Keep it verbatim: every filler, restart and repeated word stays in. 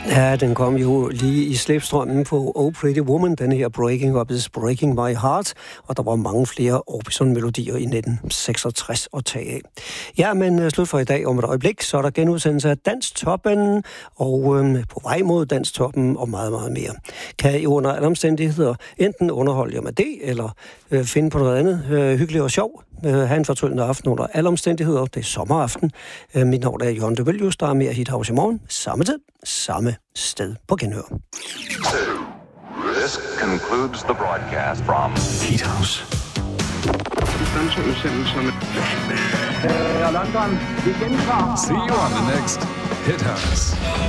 Ja, den kom jo lige i slipstrømmen på Oh Pretty Woman, den her Breaking Up Is Breaking My Heart, og der var mange flere Orbison-melodier i nitten seksogtres at tage af. Ja, men slut for i dag. Om et øjeblik, så er der genudsendelse af Danstoppen, og øhm, på vej mod Danstoppen og meget, meget mere. Kan I under alle omstændigheder enten underholde jer med det, eller øh, finde på noget andet øh, hyggeligt og sjov. Øh, have en fortryllende aften under alle omstændigheder. Det er sommeraften. Øh, mit navn er Jørgen de Vilius, der er mere Hit House i morgen. Samme tid, samme sted på genhør. This concludes the broadcast from Hit House. London, vi gentager. See you on the next Hit House.